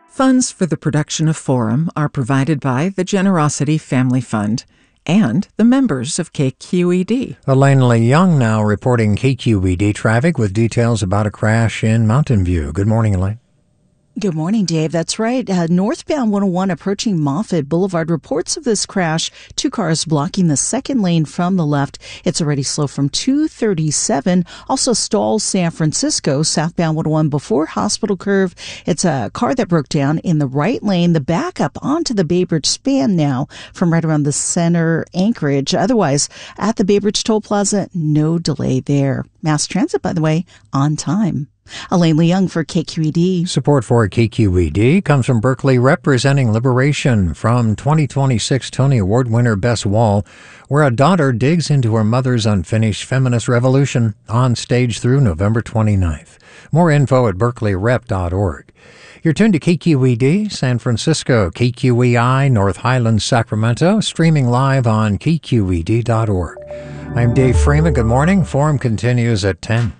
Funds for the production of Forum are provided by the Generosity Family Fund and the members of KQED. Elaine Lee Young now reporting KQED traffic with details about a crash in Mountain View. Good morning, Elaine. Good morning, Dave. That's right. Northbound 101 approaching Moffett Boulevard. Reports of this crash. 2 cars blocking the second lane from the left. It's already slow from 237. Also stalls San Francisco, southbound 101 before Hospital Curve. It's a car that broke down in the right lane. The backup onto the Bay Bridge span now from right around the center Anchorage. Otherwise, at the Bay Bridge Toll Plaza, no delay there. Mass transit, by the way, on time. Elaine Lee Young for KQED. Support for KQED comes from Berkeley Representing Liberation from 2026 Tony Award winner Bess Wall, where a daughter digs into her mother's unfinished feminist revolution, on stage through November 29th. More info at berkeleyrep.org. You're tuned to KQED San Francisco, KQEI North Highlands, Sacramento, streaming live on kqed.org. I'm Dave Freeman. Good morning. Forum continues at 10.